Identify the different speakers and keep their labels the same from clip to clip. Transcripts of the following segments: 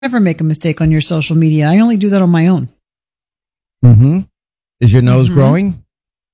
Speaker 1: Never make a mistake on your social media. I only do that on my own.
Speaker 2: Mm-hmm. Is your nose growing?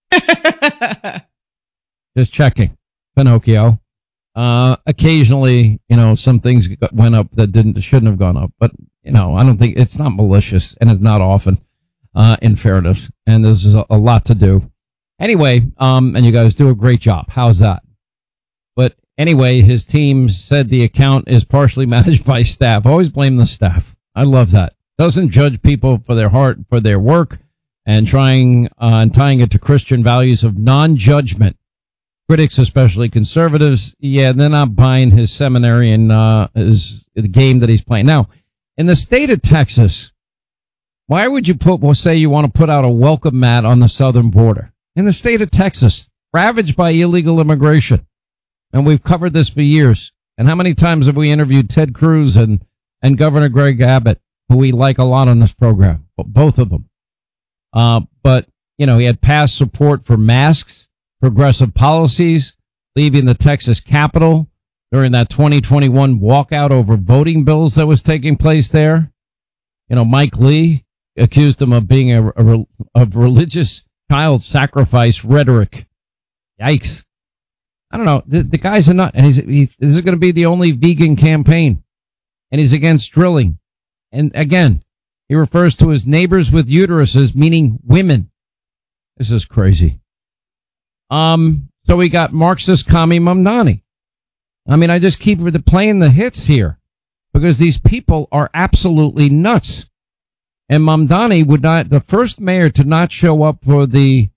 Speaker 2: Just checking. Pinocchio. Occasionally, some things went up that shouldn't have gone up. But, I don't think it's not malicious, and it's not often, in fairness. And there's a lot to do. Anyway, and you guys do a great job. How's that? But anyway, his team said the account is partially managed by staff. Always blame the staff. I love that. Doesn't judge people for their heart, for their work, and tying it to Christian values of non-judgment. Critics, especially conservatives, they're not buying his seminary and the game that he's playing. Now, in the state of Texas, why would you say you want to put out a welcome mat on the southern border? In the state of Texas, ravaged by illegal immigration. And we've covered this for years. And how many times have we interviewed Ted Cruz and Governor Greg Abbott, who we like a lot on this program, both of them. But he had past support for masks, progressive policies, leaving the Texas Capitol during that 2021 walkout over voting bills that was taking place there. Mike Lee accused him of being of religious child sacrifice rhetoric. Yikes. I don't know. The guy's a nut, and this is going to be the only vegan campaign, and he's against drilling. And again, he refers to his neighbors with uteruses, meaning women. This is crazy. So we got Marxist Kami Mamdani. I just keep playing the hits here because these people are absolutely nuts. And Mamdani the first mayor to not show up for the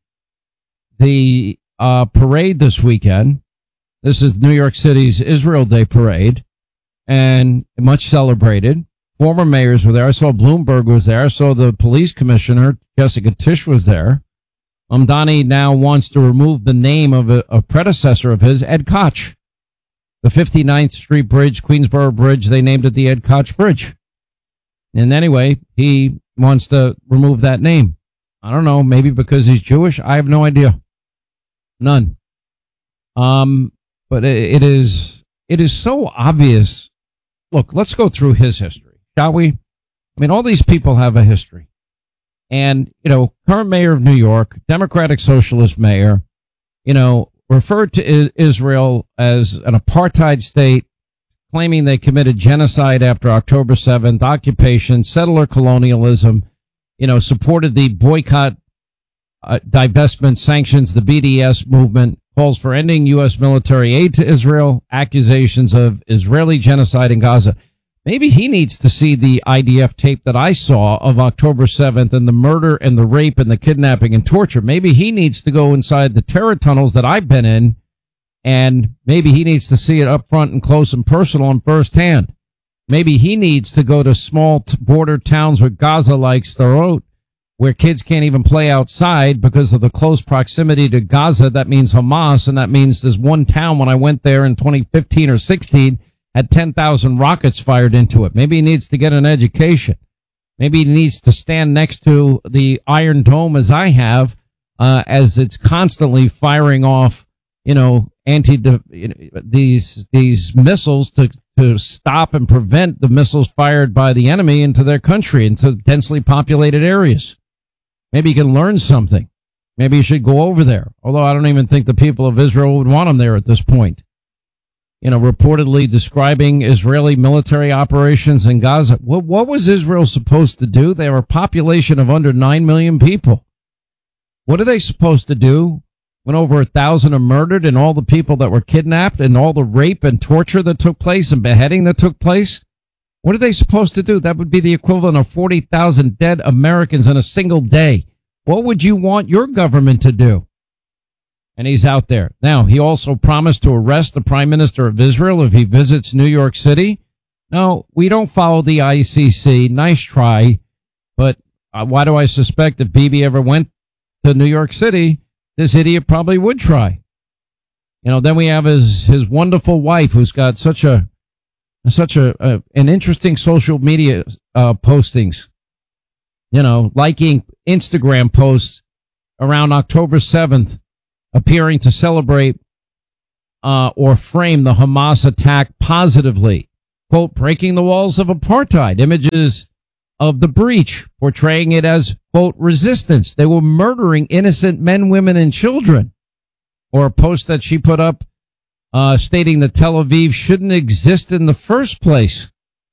Speaker 2: parade this weekend. This is New York City's Israel Day parade, and much celebrated. Former mayors were there. I saw Bloomberg was there. I saw the police commissioner, Jessica Tisch, was there. Mamdani now wants to remove the name of a predecessor of his, Ed Koch. The 59th Street Bridge, Queensboro Bridge, they named it the Ed Koch Bridge. And anyway, he wants to remove that name. I don't know, maybe because he's Jewish. I have no idea. None. But it is so obvious. Look, let's go through his history, shall we? All these people have a history. And, current mayor of New York, Democratic Socialist mayor, referred to Israel as an apartheid state, claiming they committed genocide after October 7th, occupation, settler colonialism, supported the boycott, divestment sanctions, the BDS movement, calls for ending U.S. military aid to Israel, accusations of Israeli genocide in Gaza. Maybe he needs to see the IDF tape that I saw of October 7th and the murder and the rape and the kidnapping and torture. Maybe he needs to go inside the terror tunnels that I've been in, and maybe he needs to see it up front and close and personal and firsthand. Maybe he needs to go to small border towns with Gaza like Sderot, where kids can't even play outside because of the close proximity to Gaza. That means Hamas, and that means there's one town when I went there in 2015 or 16 had 10,000 rockets fired into it. Maybe he needs to get an education. Maybe he needs to stand next to the Iron Dome as I have, as it's constantly firing off, these missiles to stop and prevent the missiles fired by the enemy into their country, into densely populated areas. Maybe he can learn something. Maybe he should go over there. Although I don't even think the people of Israel would want him there at this point. Reportedly describing Israeli military operations in Gaza. What was Israel supposed to do? They were a population of under 9 million people. What are they supposed to do when over 1,000 are murdered and all the people that were kidnapped and all the rape and torture that took place and beheading that took place? What are they supposed to do? That would be the equivalent of 40,000 dead Americans in a single day. What would you want your government to do? And he's out there. Now, he also promised to arrest the Prime Minister of Israel if he visits New York City. No, we don't follow the ICC. Nice try. But why do I suspect if Bibi ever went to New York City, this idiot probably would try? Then we have his wonderful wife, who's got such an interesting social media postings. Liking Instagram posts around October 7th, appearing to celebrate or frame the Hamas attack positively. quote, breaking the walls of apartheid, images of the breach, portraying it as, quote, resistance. They were murdering innocent men, women, and children. Or a post that she put up stating that Tel Aviv shouldn't exist in the first place.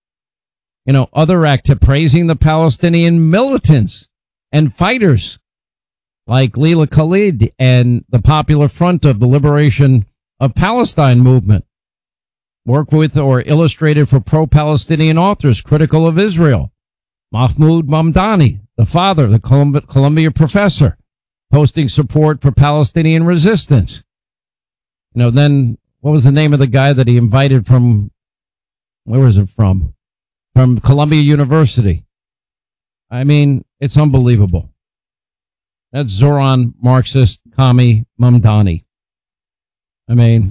Speaker 2: You know, other praising the Palestinian militants and fighters like Leila Khalid and the Popular Front of the Liberation of Palestine movement. Work with or illustrated for pro-Palestinian authors critical of Israel. Mahmoud Mamdani, the father, the Columbia professor, posting support for Palestinian resistance. You know, then what was the name of the guy that he invited from, where was it from? From Columbia University. I mean, it's unbelievable. That's Zoran Marxist Kami Mamdani. I mean,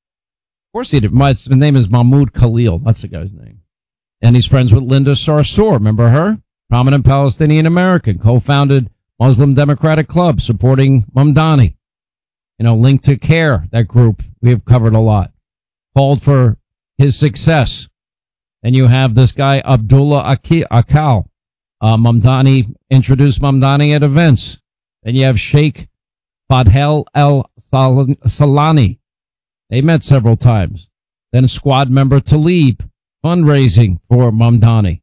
Speaker 2: of course he did. His name is Mahmoud Khalil. That's the guy's name. And he's friends with Linda Sarsour. Remember her? Prominent Palestinian American, co-founded Muslim Democratic Club, supporting Mamdani. You know, linked to CARE, that group we have covered a lot. Called for his success. And you have this guy, Abdullah Akal. Mamdani introduced Mamdani at events. Then you have Sheikh Fadhel El Salani. They met several times. Then squad member Talib, fundraising for Mamdani.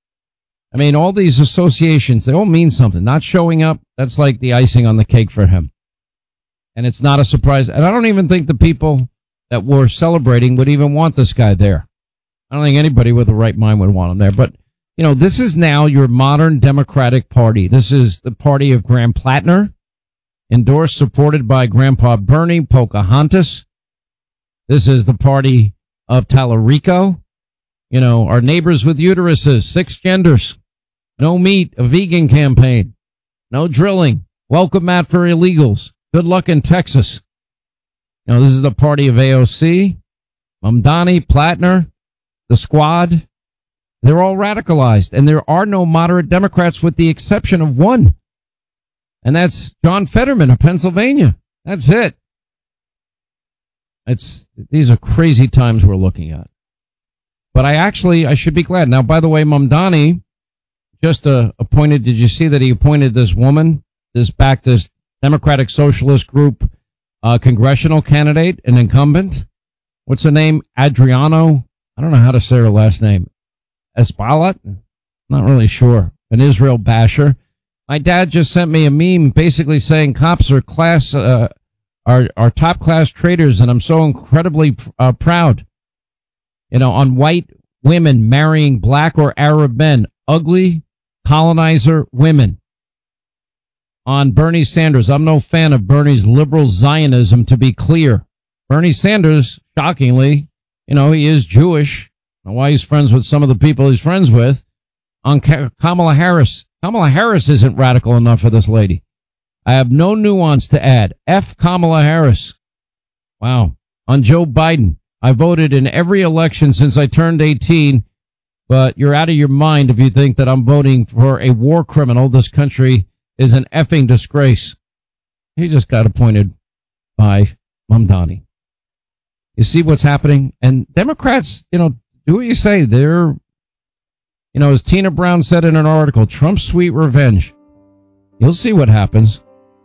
Speaker 2: I mean, all these associations, they all mean something. Not showing up, that's like the icing on the cake for him. And it's not a surprise. And I don't even think the people that were celebrating would even want this guy there. I don't think anybody with the right mind would want him there. But, you know, this is now your modern Democratic Party. This is the party of Graham Plattner, endorsed, supported by Grandpa Bernie, Pocahontas. This is the party of Tallarico. You know, our neighbors with uteruses, 6 genders, no meat, a vegan campaign, no drilling, welcome mat for illegals, good luck in Texas. Now, this is the party of AOC, Mamdani, Plattner, the squad. They're all radicalized, and there are no moderate Democrats with the exception of one. And that's John Fetterman of Pennsylvania. That's it. These are crazy times we're looking at. But I should be glad. Now, by the way, Mamdani just appointed, did you see that he appointed this woman, this Democratic Socialist Group congressional candidate, an incumbent? What's her name? Adriano? I don't know how to say her last name. Espaillat? Not really sure. An Israel basher. My dad just sent me a meme basically saying cops are are top class traitors, and I'm so incredibly proud. You know, on white women marrying black or Arab men, ugly colonizer women. On Bernie Sanders, I'm no fan of Bernie's liberal Zionism, to be clear. Bernie Sanders, shockingly, you know, he is Jewish. I don't know why he's friends with some of the people he's friends with. On Kamala Harris isn't radical enough for this lady. I have no nuance to add. F Kamala Harris. Wow. On Joe Biden, I voted in every election since I turned 18, but you're out of your mind if you think that I'm voting for a war criminal. This country is an effing disgrace. He just got appointed by Mamdani. You see what's happening? And Democrats, you know, do what you say. They're, you know, as Tina Brown said in an article, Trump's sweet revenge. You'll see what happens.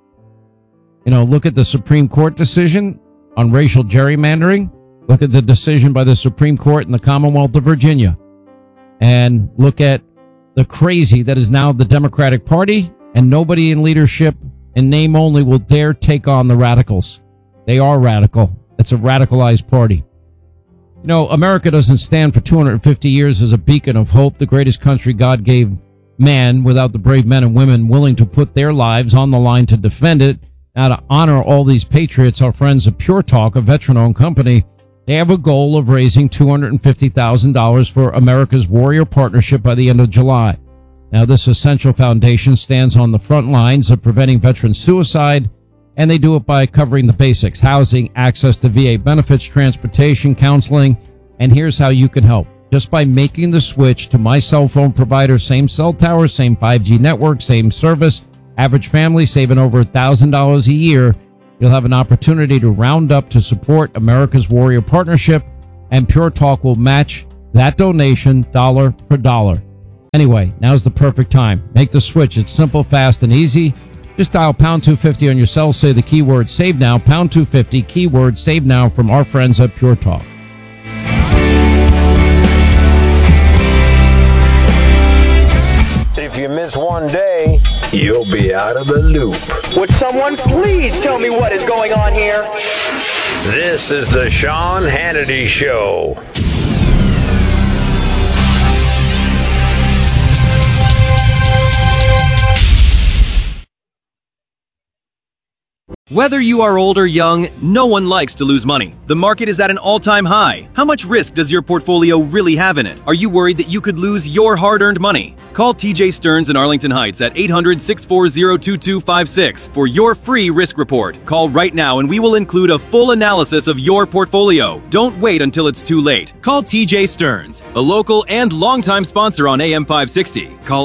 Speaker 2: You know, look at the Supreme Court decision on racial gerrymandering. Look at the decision by the Supreme Court in the Commonwealth of Virginia. And look at the crazy that is now the Democratic Party, and nobody in leadership in name only will dare take on the radicals. They are radical. It's a radicalized party. You know, America doesn't stand for 250 years as a beacon of hope, the greatest country God gave man, without the brave men and women willing to put their lives on the line to defend it. Now, to honor all these patriots, our friends at Pure Talk, a veteran-owned company, they have a goal of raising $250,000 for America's Warrior Partnership by the end of July. Now, this essential foundation stands on the front lines of preventing veteran suicide, and they do it by covering the basics: housing, access to VA benefits, transportation, counseling. And here's how you can help. Just by making the switch to my cell phone provider, same cell tower, same 5G network, same service, average family saving over $1,000 a year, you'll have an opportunity to round up to support America's Warrior Partnership, and Pure Talk will match that donation dollar for dollar. Anyway, now's the perfect time. Make the switch. It's simple, fast, and easy. Just dial pound 250 on your cell, say the keyword save now, pound 250, keyword save now from our friends at Pure Talk.
Speaker 3: If you miss one day, you'll be out of the loop.
Speaker 4: Would someone please tell me what is going on here?
Speaker 3: This is the Sean Hannity Show.
Speaker 5: Whether you are old or young, no one likes to lose money. The market is at an all-time high. How much risk does your portfolio really have in it? Are you worried that you could lose your hard-earned money? Call TJ Stearns in Arlington Heights at 800-640-2256 for your free risk report. Call right now and we will include a full analysis of your portfolio. Don't wait until it's too late. Call TJ Stearns, a local and longtime sponsor on AM 560. Call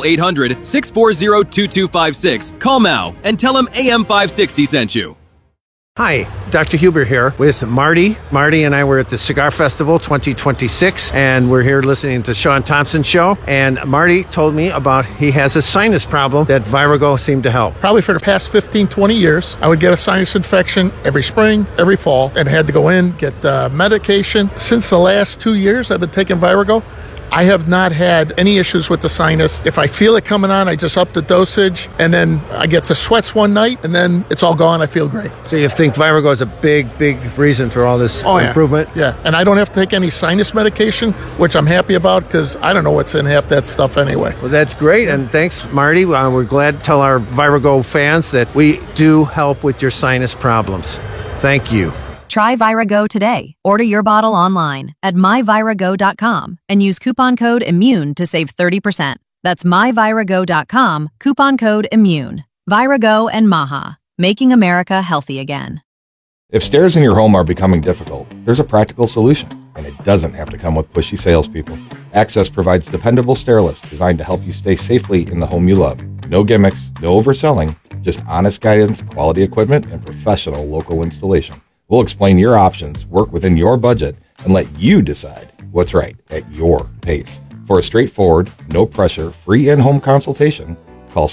Speaker 5: 800-640-2256. Call now and tell him AM 560 sent you.
Speaker 6: Hi, Dr. Huber here with Marty. Marty and I were at the Cigar Festival 2026, and we're here listening to Sean Thompson's show. And Marty told me about he has a sinus problem that Virago seemed to help.
Speaker 7: Probably for the past 15, 20 years, I would get a sinus infection every spring, every fall, and had to go in, get medication. Since the last 2 years, I've been taking Virago. I have not had any issues with the sinus. If I feel it coming on, I just up the dosage, and then I get the sweats one night, and then it's all gone. I feel great.
Speaker 6: So you think Virago is a big reason for all this improvement?
Speaker 7: Yeah, and I don't have to take any sinus medication, which I'm happy about because I don't know what's in half that stuff anyway.
Speaker 6: Well, that's great, and thanks, Marty. We're glad to tell our Virago fans that we do help with your sinus problems. Thank you.
Speaker 8: Try Virago today. Order your bottle online at myvirago.com and use coupon code IMMUNE to save 30%. That's myvirago.com, coupon code IMMUNE. Virago and Maha, making America healthy again.
Speaker 9: If stairs in your home are becoming difficult, there's a practical solution, and it doesn't have to come with pushy salespeople. Access provides dependable stair lifts designed to help you stay safely in the home you love. No gimmicks, no overselling, just honest guidance, quality equipment, and professional local installation. We'll explain your options, work within your budget, and let you decide what's right at your pace. For a straightforward, no-pressure, free in-home consultation, call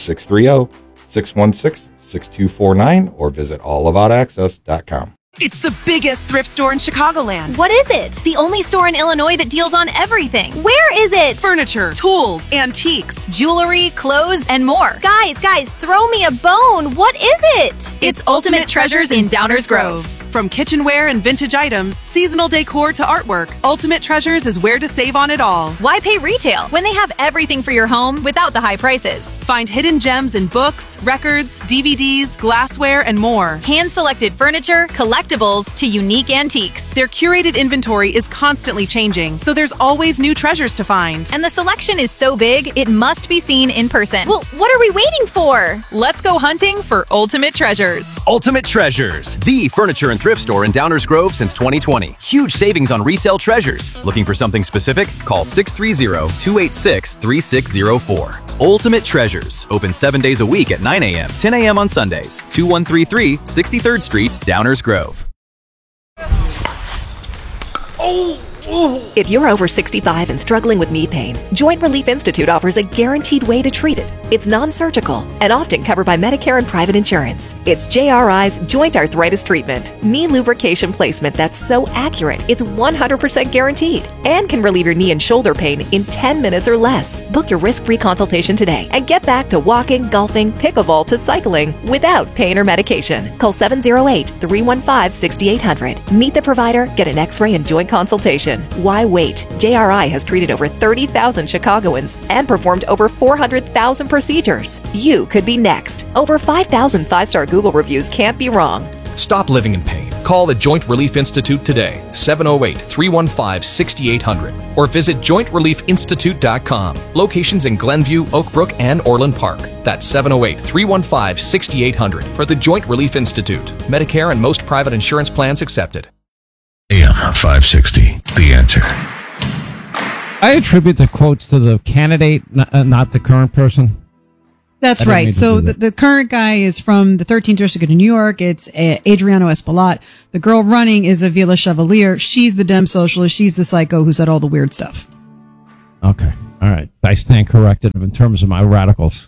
Speaker 9: 630-616-6249 or visit allaboutaccess.com.
Speaker 10: It's the biggest thrift store in Chicagoland.
Speaker 11: What is it?
Speaker 8: The only store in Illinois that deals on everything.
Speaker 11: Where is it?
Speaker 10: Furniture, tools, antiques,
Speaker 8: jewelry, clothes, and more.
Speaker 11: Guys, throw me a bone. What is it?
Speaker 10: It's Ultimate Treasures in Downers Grove. From kitchenware and vintage items, seasonal decor to artwork, Ultimate Treasures is where to save on it all.
Speaker 8: Why pay retail when they have everything for your home without the high prices?
Speaker 10: Find hidden gems in books, records, DVDs, glassware, and more.
Speaker 8: Hand-selected furniture, collectibles, to unique antiques.
Speaker 10: Their curated inventory is constantly changing, so there's always new treasures to find.
Speaker 8: And the selection is so big, it must be seen in person.
Speaker 11: Well, what are we waiting for?
Speaker 10: Let's go hunting for Ultimate Treasures.
Speaker 5: Ultimate Treasures, the furniture and thrift store in Downers Grove since 2020. Huge savings on resale treasures. Looking for something specific? Call 630-286-3604. Ultimate Treasures. Open 7 days a week at 9 a.m., 10 a.m. on Sundays. 2133 63rd Street, Downers Grove.
Speaker 12: If you're over 65 and struggling with knee pain, Joint Relief Institute offers a guaranteed way to treat it. It's non-surgical and often covered by Medicare and private insurance. It's JRI's Joint Arthritis Treatment, knee lubrication placement that's so accurate it's 100% guaranteed and can relieve your knee and shoulder pain in 10 minutes or less. Book your risk-free consultation today and get back to walking, golfing, pickleball to cycling without pain or medication. Call 708-315-6800. Meet the provider, get an x-ray and joint consultation. Why wait? JRI has treated over 30,000 Chicagoans and performed over 400,000 procedures. You could be next. Over 5,000 5-star Google reviews can't be wrong.
Speaker 13: Stop living in pain. Call the Joint Relief Institute today, 708-315-6800, or visit jointreliefinstitute.com. Locations in Glenview, Oak Brook, and Orland Park. That's 708-315-6800 for the Joint Relief Institute. Medicare and most private insurance plans accepted.
Speaker 14: AM 560, The Answer.
Speaker 2: I attribute the quotes to the candidate, not the current person.
Speaker 1: That's right. So the current guy is from the 13th District of New York. It's Adriano Espaillat. The girl running is Avila Chevalier. She's the Dem socialist. She's the psycho who said all the weird stuff.
Speaker 2: Okay. All right. I stand corrected in terms of my radicals.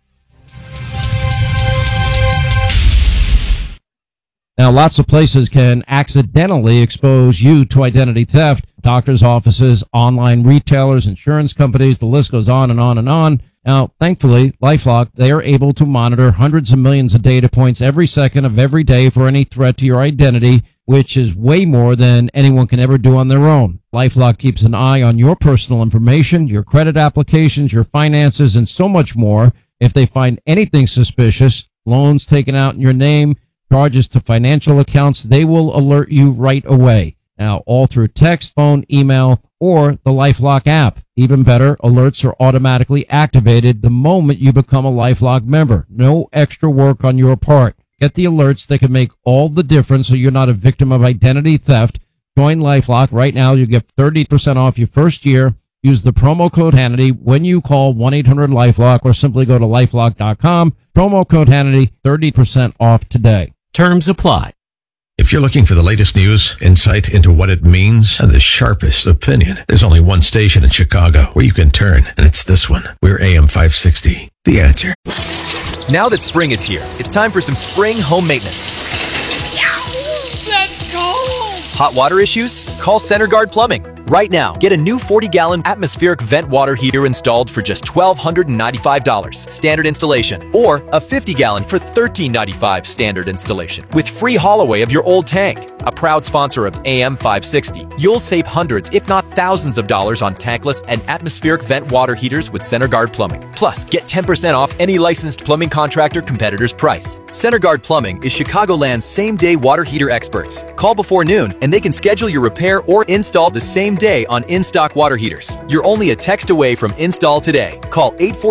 Speaker 2: Now, lots of places can accidentally expose you to identity theft. Doctors' offices, online retailers, insurance companies, the list goes on and on and on. Now, thankfully, LifeLock, they are able to monitor hundreds of millions of data points every second of every day for any threat to your identity, which is way more than anyone can ever do on their own. LifeLock keeps an eye on your personal information, your credit applications, your finances, and so much more. If they find anything suspicious, loans taken out in your name, charges to financial accounts, they will alert you right away. Now, all through text, phone, email, or the LifeLock app. Even better, alerts are automatically activated the moment you become a LifeLock member. No extra work on your part. Get the alerts that can make all the difference so you're not a victim of identity theft. Join LifeLock right now. You get 30% off your first year. Use the promo code Hannity when you call 1-800-LifeLock or simply go to LifeLock.com. Promo code Hannity, 30% off today.
Speaker 14: Terms apply. If you're looking for the latest news, insight into what it means, and the sharpest opinion, there's only one station in Chicago where you can turn, and it's this one. We're AM 560, The Answer.
Speaker 13: Now that spring is here, it's time for some spring home maintenance.
Speaker 15: Let's go!
Speaker 13: Hot water issues? Call CenterGuard Plumbing. Right now, get a new 40-gallon atmospheric vent water heater installed for just $1,295 standard installation, or a 50-gallon for $1,395 standard installation, with free haul away of your old tank. A proud sponsor of AM 560, you'll save hundreds, if not thousands of dollars on tankless and atmospheric vent water heaters with CenterGuard Plumbing. Plus, get 10% off any licensed plumbing contractor competitor's price. CenterGuard Plumbing is Chicagoland's same-day water heater experts. Call before noon, and they can schedule your repair or install the same day on in-stock water heaters. You're only a text away from install today. Call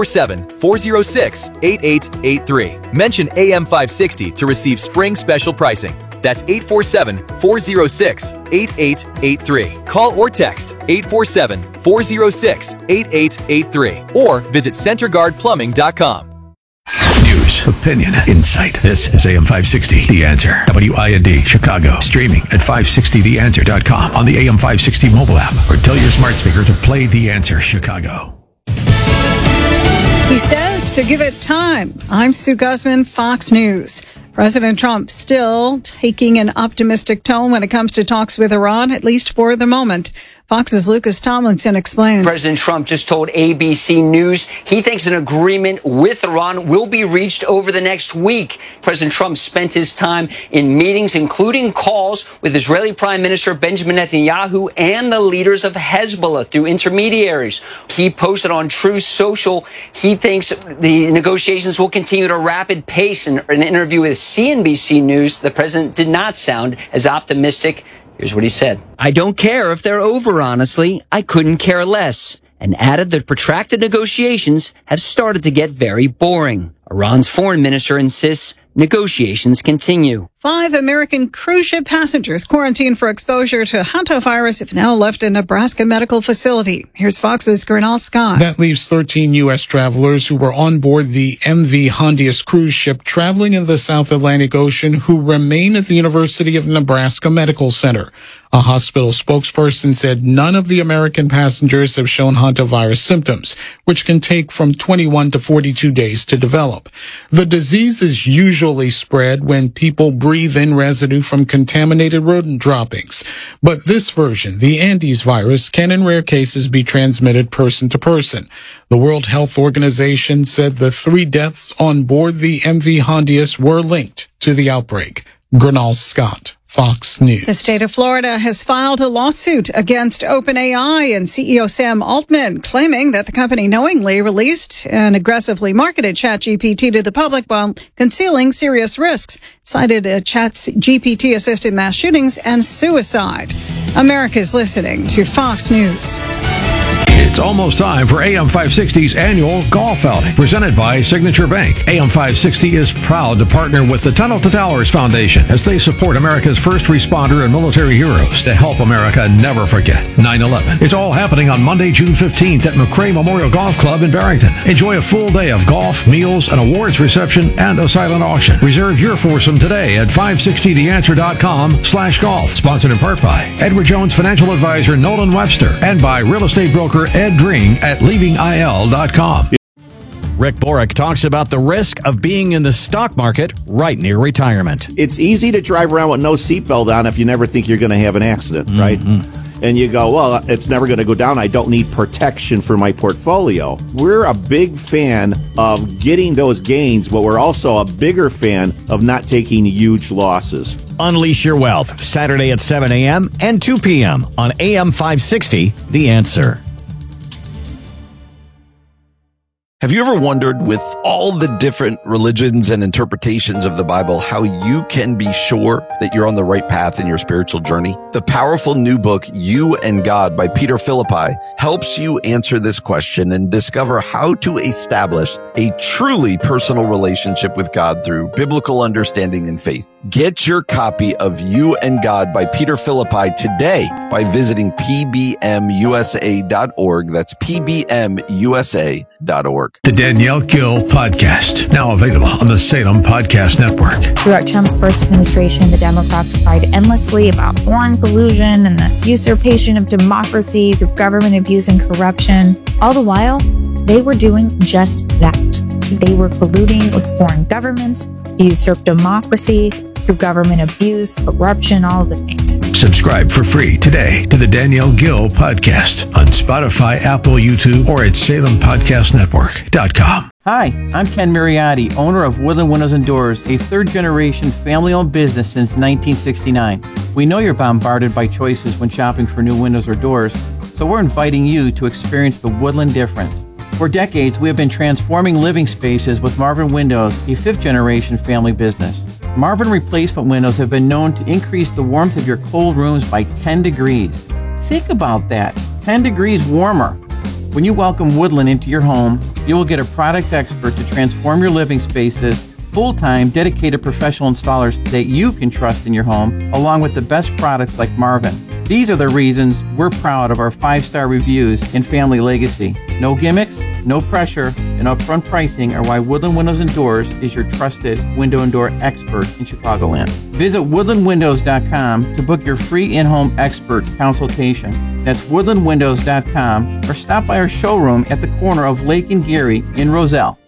Speaker 13: 847-406-8883. Mention AM 560 to receive spring special pricing. That's 847-406-8883. Call or text 847-406-8883 or visit CenterGuardPlumbing.com.
Speaker 14: News, opinion, insight. This is AM 560, The Answer. WIND, Chicago. Streaming at 560theanswer.com on the AM 560 mobile app, or tell your smart speaker to play The Answer Chicago.
Speaker 1: He says to give it time. I'm Sue Guzman, Fox News. President Trump still taking an optimistic tone when it comes to talks with Iran, at least for the moment. Fox's Lucas Tomlinson explains.
Speaker 16: President Trump just told ABC News he thinks an agreement with Iran will be reached over the next week. President Trump spent his time in meetings, including calls with Israeli Prime Minister Benjamin Netanyahu and the leaders of Hezbollah through intermediaries. He posted on Truth Social he thinks the negotiations will continue at a rapid pace. In an interview with CNBC News, the president did not sound as optimistic. Here's what he said. I don't care if they're over, honestly. I couldn't care less. And added that protracted negotiations have started to get very boring. Iran's foreign minister insists negotiations continue.
Speaker 1: 5 American cruise ship passengers quarantined for exposure to hantavirus have now left a Nebraska medical facility. Here's Fox's Gernal Scott.
Speaker 17: That leaves 13 U.S. travelers who were on board the MV Hondius cruise ship traveling in the South Atlantic Ocean who remain at the University of Nebraska Medical Center. A hospital spokesperson said none of the American passengers have shown hantavirus symptoms, which can take from 21 to 42 days to develop. The disease is usually spread when people breathe in residue from contaminated rodent droppings. But this version, the Andes virus, can in rare cases be transmitted person to person. The World Health Organization said the 3 deaths on board the MV Hondius were linked to the outbreak. Gernal Scott, Fox News.
Speaker 1: The state of Florida has filed a lawsuit against OpenAI and CEO Sam Altman, claiming that the company knowingly released and aggressively marketed ChatGPT to the public while concealing serious risks, cited ChatGPT-assisted mass shootings and suicide. America's listening to Fox News.
Speaker 14: It's almost time for AM 560's annual golf outing, presented by Signature Bank. AM 560 is proud to partner with the Tunnel to Towers Foundation as they support America's first responder and military heroes to help America never forget 9/11. It's all happening on Monday, June 15th at McRae Memorial Golf Club in Barrington. Enjoy a full day of golf, meals, an awards reception, and a silent auction. Reserve your foursome today at 560theanswer.com/golf. Sponsored in part by Edward Jones Financial Advisor Nolan Webster and by real estate broker Ed Ed Dring at leavingil.com.
Speaker 15: Rick Borick talks about the risk of being in the stock market right near retirement.
Speaker 18: It's easy to drive around with no seatbelt on if you never think you're going to have an accident, right? And you go, well, it's never going to go down. I don't need protection for my portfolio. We're a big fan of getting those gains, but we're also a bigger fan of not taking huge losses.
Speaker 15: Unleash your wealth, Saturday at 7 a.m. and 2 p.m. on AM 560, The Answer.
Speaker 19: Have you ever wondered, with all the different religions and interpretations of the Bible, how you can be sure that you're on the right path in your spiritual journey? The powerful new book, You and God by Peter Philippi, helps you answer this question and discover how to establish a truly personal relationship with God through biblical understanding and faith. Get your copy of You and God by Peter Philippi today by visiting pbmusa.org. That's pbmusa.org.
Speaker 14: The Danielle Gill Podcast, now available on the Salem Podcast Network.
Speaker 20: Throughout Trump's first administration, the Democrats cried endlessly about foreign collusion and the usurpation of democracy through government abuse and corruption. All the while, they were doing just that. They were colluding with foreign governments to usurp democracy through government abuse, corruption, all of the things.
Speaker 14: Subscribe for free today to the Danielle Gill Podcast on Spotify, Apple, YouTube, or at SalemPodcastNetwork.com.
Speaker 21: Hi, I'm Ken Mariotti, owner of Woodland Windows and Doors, a third-generation family-owned business since 1969. We know you're bombarded by choices when shopping for new windows or doors, so we're inviting you to experience the Woodland difference. For decades, we have been transforming living spaces with Marvin Windows, a fifth-generation family business. Marvin replacement windows have been known to increase the warmth of your cold rooms by 10 degrees. Think about that, 10 degrees warmer. When you welcome Woodland into your home, you will get a product expert to transform your living spaces, full-time, dedicated professional installers that you can trust in your home, along with the best products like Marvin. These are the reasons we're proud of our 5-star reviews and family legacy. No gimmicks, no pressure, and upfront pricing are why Woodland Windows and Doors is your trusted window and door expert in Chicagoland. Visit woodlandwindows.com to book your free in-home expert consultation. That's woodlandwindows.com, or stop by our showroom at the corner of Lake and Geary in Roselle.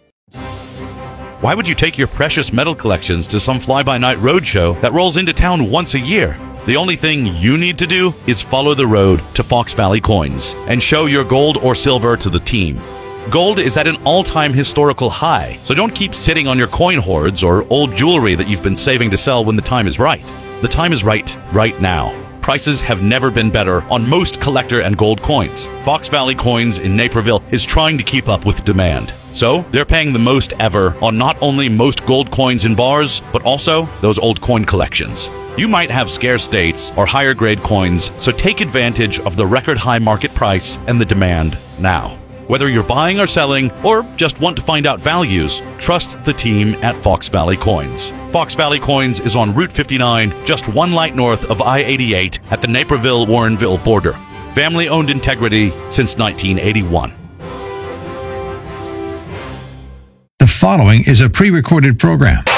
Speaker 22: Why would you take your precious metal collections to some fly-by-night roadshow that rolls into town once a year? The only thing you need to do is follow the road to Fox Valley Coins and show your gold or silver to the team. Gold is at an all-time historical high, so don't keep sitting on your coin hoards or old jewelry that you've been saving to sell when the time is right. The time is right now. Prices have never been better on most collector and gold coins. Fox Valley Coins in Naperville is trying to keep up with demand. So they're paying the most ever on not only most gold coins in bars, but also those old coin collections. You might have scarce dates or higher grade coins, so take advantage of the record high market price and the demand now. Whether you're buying or selling, or just want to find out values, trust the team at Fox Valley Coins. Fox Valley Coins is on Route 59, just one light north of I-88 at the Naperville-Warrenville border. Family-owned integrity since 1981.
Speaker 14: The following is a pre-recorded program.